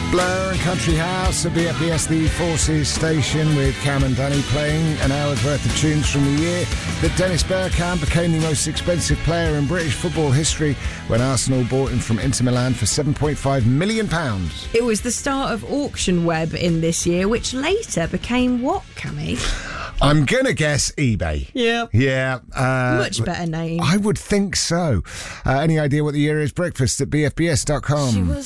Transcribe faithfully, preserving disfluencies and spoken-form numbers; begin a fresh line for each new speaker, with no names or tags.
Blur and Country House at B F B S, the Forces station, with Cam and Danny playing an hour's worth of tunes from the year that Dennis Bergkamp became the most expensive player in British football history when Arsenal bought him from Inter Milan for seven point five million pounds.
It was the start of Auction Web in this year, which later became what, Cammy?
I'm going to guess eBay.
Yeah.
Yeah. Uh,
Much better name.
I would think so. Uh, any idea what the year is? Breakfast at B F B S dot com.